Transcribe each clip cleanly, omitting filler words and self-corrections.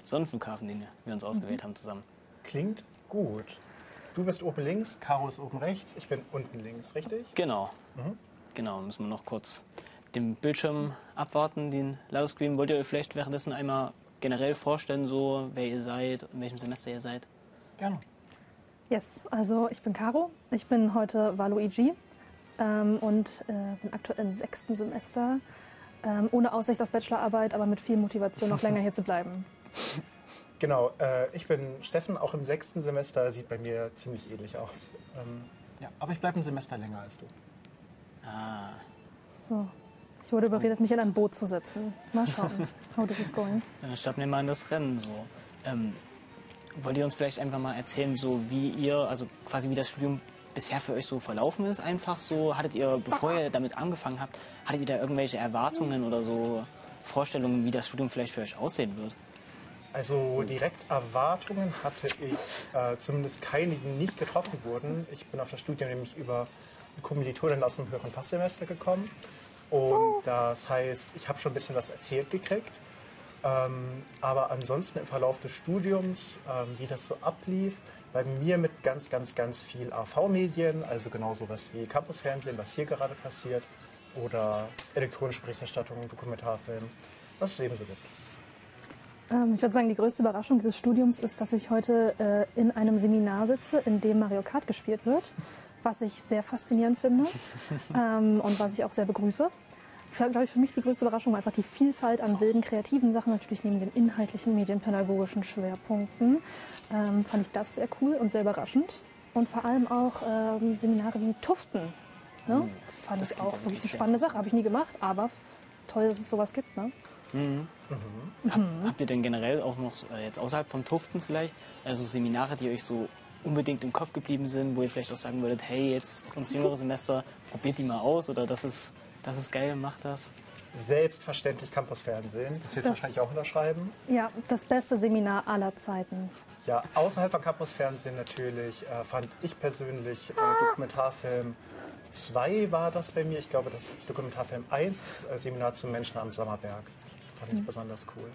Sonnenflughafen, den wir uns ausgewählt haben zusammen. Klingt gut. Du bist oben links, Caro ist oben rechts, ich bin unten links, richtig? Genau. Genau, müssen wir noch kurz den Bildschirm abwarten, den Ladescreen. Wollt ihr euch vielleicht währenddessen einmal generell vorstellen, so wer ihr seid, in welchem Semester ihr seid? Gerne. Yes, also ich bin Caro, ich bin heute Valo-EG und bin aktuell im 6. Semester, ohne Aussicht auf Bachelorarbeit, aber mit viel Motivation noch länger hier zu bleiben. Genau, ich bin Steffen, auch im 6. Semester, sieht bei mir ziemlich ähnlich aus. Ja, aber ich bleibe ein Semester länger als du. Ah, So, ich wurde überredet, mich in ein Boot zu setzen. Mal schauen, how this is going. dann starten wir mal in das Rennen. So. Wollt ihr uns vielleicht einfach mal erzählen, so wie ihr, also quasi wie das Studium bisher für euch so verlaufen ist? Einfach so, hattet ihr, bevor ihr damit angefangen habt, hattet ihr da irgendwelche Erwartungen oder so Vorstellungen, wie das Studium vielleicht für euch aussehen wird? Also direkt Erwartungen hatte ich zumindest keine, die nicht getroffen wurden. Ich bin auf das Studium nämlich über eine Kommilitonin aus dem höheren Fachsemester gekommen. Und das heißt, ich habe schon ein bisschen was erzählt gekriegt. Aber ansonsten im Verlauf des Studiums, wie das so ablief, bei mir mit ganz, ganz, ganz viel AV-Medien, also genau sowas wie Campusfernsehen, was hier gerade passiert, oder elektronische Berichterstattung, Dokumentarfilm, was es ebenso gibt. Ich würde sagen, die größte Überraschung dieses Studiums ist, dass ich heute in einem Seminar sitze, in dem Mario Kart gespielt wird, was ich sehr faszinierend finde und was ich auch sehr begrüße. Glaube ich, für mich die größte Überraschung war einfach die Vielfalt an wilden, kreativen Sachen, natürlich neben den inhaltlichen, medienpädagogischen Schwerpunkten. Fand ich das sehr cool und sehr überraschend. Und vor allem auch Seminare wie Tuften. Ne? Fand ich auch wirklich eine spannende Sache. Habe ich nie gemacht, aber toll, dass es sowas gibt. Ne? Habt ihr denn generell auch noch jetzt außerhalb von Tuften vielleicht, also Seminare, die euch so unbedingt im Kopf geblieben sind, wo ihr vielleicht auch sagen würdet, hey, jetzt uns jüngere Semester, probiert die mal aus oder das ist geil, macht das? Selbstverständlich Campusfernsehen, das wirst du wahrscheinlich auch unterschreiben. Ja, das beste Seminar aller Zeiten. Ja, außerhalb von Campusfernsehen natürlich fand ich persönlich Dokumentarfilm 2 war das bei mir. Ich glaube, das ist Dokumentarfilm 1, Seminar zum Menschen am Sommerberg. Fand ich besonders cool.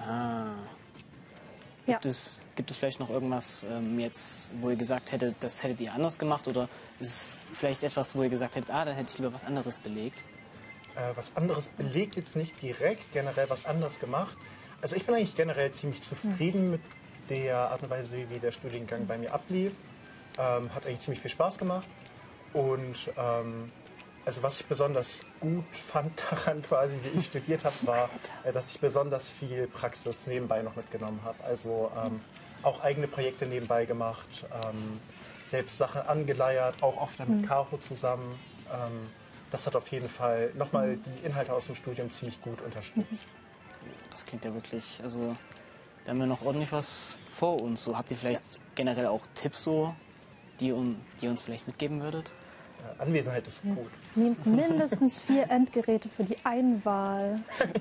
Gibt es vielleicht noch irgendwas jetzt, wo ihr gesagt hättet, das hättet ihr anders gemacht? Oder ist es vielleicht etwas, wo ihr gesagt hättet, da hätte ich lieber was anderes belegt? Was anderes belegt jetzt nicht direkt, generell was anderes gemacht. Also ich bin eigentlich generell ziemlich zufrieden mit der Art und Weise, wie der Studiengang bei mir ablief. Hat eigentlich ziemlich viel Spaß gemacht. Und also was ich besonders gut fand daran quasi, wie ich studiert habe, war, dass ich besonders viel Praxis nebenbei noch mitgenommen habe. Also auch eigene Projekte nebenbei gemacht, selbst Sachen angeleiert, auch oft dann mit Caro zusammen. Das hat auf jeden Fall nochmal die Inhalte aus dem Studium ziemlich gut unterstützt. Das klingt ja wirklich, also da haben wir noch ordentlich was vor uns. So, habt ihr vielleicht generell auch Tipps so, die ihr uns vielleicht mitgeben würdet? Anwesenheit ist gut. Nehmt mindestens 4 Endgeräte für die Einwahl.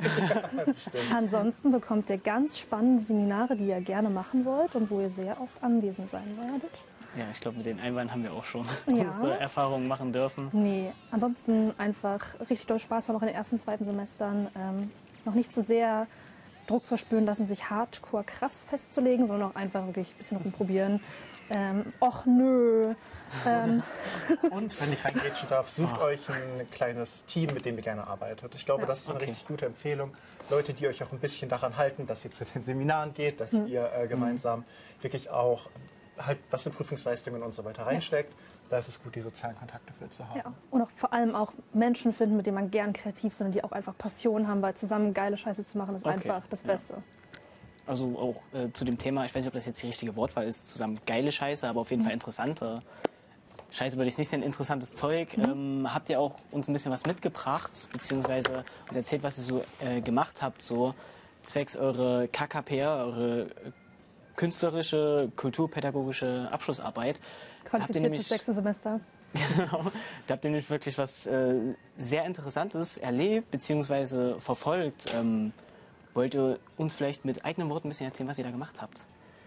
Ansonsten bekommt ihr ganz spannende Seminare, die ihr gerne machen wollt und wo ihr sehr oft anwesend sein werdet. Ja, ich glaube, mit den Einwahlen haben wir auch schon unsere Erfahrungen machen dürfen. Nee, ansonsten einfach richtig doll Spaß haben, auch in den ersten, zweiten Semestern. Noch nicht zu sehr Druck verspüren lassen, sich hardcore krass festzulegen, sondern auch einfach wirklich ein bisschen rumprobieren. Och nö. Und wenn ich reingrätschen darf, sucht euch ein kleines Team, mit dem ihr gerne arbeitet. Ich glaube, das ist eine richtig gute Empfehlung. Leute, die euch auch ein bisschen daran halten, dass ihr zu den Seminaren geht, dass ihr gemeinsam wirklich auch halt was in Prüfungsleistungen und so weiter reinsteckt. Da ist es gut, die sozialen Kontakte für zu haben. Ja, und auch vor allem auch Menschen finden, mit denen man gern kreativ sind und die auch einfach Passion haben, weil zusammen geile Scheiße zu machen, ist einfach das Beste. Also auch zu dem Thema, ich weiß nicht, ob das jetzt die richtige Wortwahl ist, zusammen geile Scheiße, aber auf jeden Fall interessante Scheiße würde ich nicht nennen, interessantes Zeug. Habt ihr auch uns ein bisschen was mitgebracht, beziehungsweise uns erzählt, was ihr so gemacht habt, so zwecks eure KKPR, eure künstlerische, kulturpädagogische Abschlussarbeit. Qualifiziert fürs 6. Semester. Genau, da habt ihr nämlich wirklich was sehr Interessantes erlebt, beziehungsweise verfolgt. Wollt ihr uns vielleicht mit eigenen Worten ein bisschen erzählen, was ihr da gemacht habt?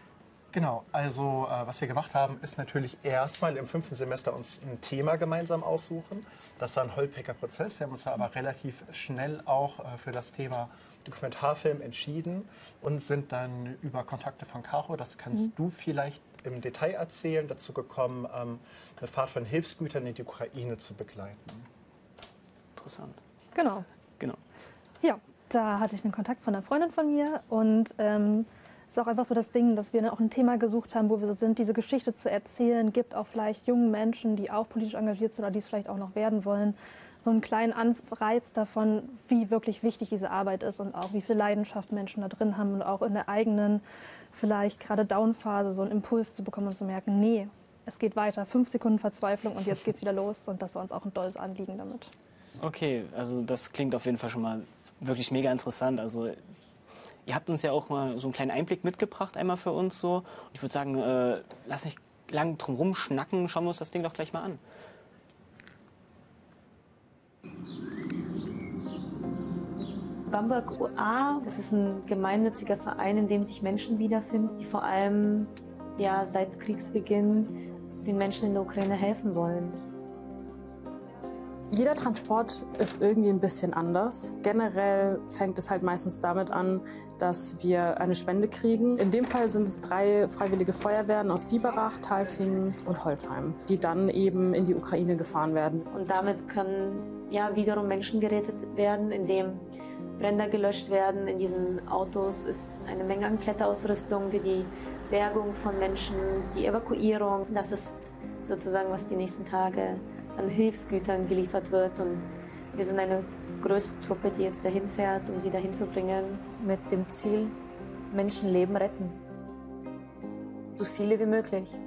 Genau, also was wir gemacht haben, ist natürlich erstmal im 5. Semester uns ein Thema gemeinsam aussuchen. Das war ein holpriger Prozess. Wir haben uns aber relativ schnell auch für das Thema Dokumentarfilm entschieden und sind dann über Kontakte von Caro, das kannst du vielleicht im Detail erzählen, dazu gekommen, eine Fahrt von Hilfsgütern in die Ukraine zu begleiten. Interessant. Genau. Genau. Ja, da hatte ich einen Kontakt von einer Freundin von mir und ist auch einfach so das Ding, dass wir auch ein Thema gesucht haben, wo wir so sind, diese Geschichte zu erzählen, gibt auch vielleicht jungen Menschen, die auch politisch engagiert sind oder die es vielleicht auch noch werden wollen, so einen kleinen Anreiz davon, wie wirklich wichtig diese Arbeit ist und auch wie viel Leidenschaft Menschen da drin haben und auch in der eigenen, vielleicht gerade Down-Phase so einen Impuls zu bekommen und zu merken, nee, es geht weiter, 5 Sekunden Verzweiflung und jetzt geht's wieder los und das war uns auch ein dolles Anliegen damit. Okay, also das klingt auf jeden Fall schon mal wirklich mega interessant. Also ihr habt uns ja auch mal so einen kleinen Einblick mitgebracht, einmal für uns so. Und ich würde sagen, lass nicht lang drum rumschnacken, schauen wir uns das Ding doch gleich mal an. Bamberg UA, das ist ein gemeinnütziger Verein, in dem sich Menschen wiederfinden, die vor allem seit Kriegsbeginn den Menschen in der Ukraine helfen wollen. Jeder Transport ist irgendwie ein bisschen anders. Generell fängt es halt meistens damit an, dass wir eine Spende kriegen. In dem Fall sind es 3 freiwillige Feuerwehren aus Biberach, Talfingen und Holzheim, die dann eben in die Ukraine gefahren werden. Und damit können wiederum Menschen gerettet werden, indem Brände gelöscht werden. In diesen Autos ist eine Menge an Kletterausrüstung für die Bergung von Menschen, die Evakuierung. Das ist sozusagen, was die nächsten Tage an Hilfsgütern geliefert wird. Und wir sind eine größere Truppe, die jetzt dahin fährt, um sie dahin zu bringen. Mit dem Ziel, Menschenleben retten. So viele wie möglich.